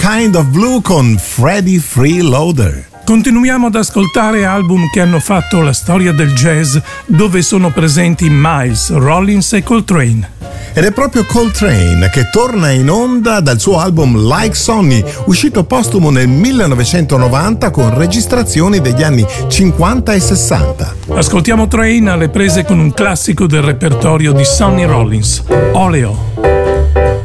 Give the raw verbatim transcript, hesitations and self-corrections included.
Kind of Blue con Freddie Freeloader. Continuiamo ad ascoltare album che hanno fatto la storia del jazz, dove sono presenti Miles, Rollins e Coltrane. Ed è proprio Coltrane che torna in onda dal suo album Like Sonny, uscito postumo nel millenovecentonovanta con registrazioni degli anni cinquanta e sessanta. Ascoltiamo Train alle prese con un classico del repertorio di Sonny Rollins, Oleo.